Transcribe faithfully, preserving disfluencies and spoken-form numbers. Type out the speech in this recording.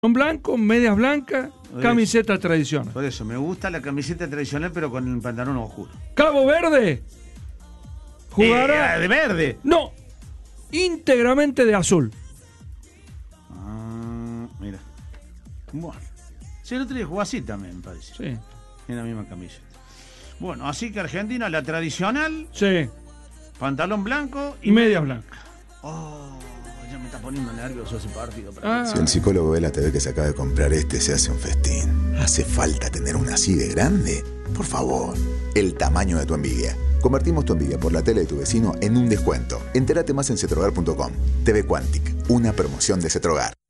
blanco, medias blancas, camiseta tradicional. Por eso, me gusta la camiseta tradicional, pero con el pantalón oscuro. Cabo Verde jugará... Eh, ¿De verde? No, íntegramente de azul. Ah, mira. Bueno. Sí, el otro día jugó así también, me parece. Sí. En la misma camiseta. Bueno, así que Argentina, la tradicional. Sí. Pantalón blanco y medias blancas. Oh, ya me está poniendo nervioso ese partido. Ah. Si el psicólogo ve la T V que se acaba de comprar este, se hace un festín. ¿Hace falta tener una así de grande? Por favor, el tamaño de tu envidia. Convertimos tu envidia por la tele de tu vecino en un descuento. Entérate más en cetrogar punto com. T V Quantic, una promoción de Cetrogar.